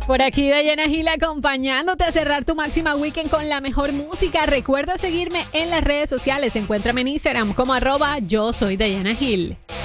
Por aquí Dayana Gil acompañándote a cerrar tu máxima weekend con la mejor música. Recuerda seguirme en las redes sociales. Encuéntrame en Instagram como @yo soy Dayana Gil.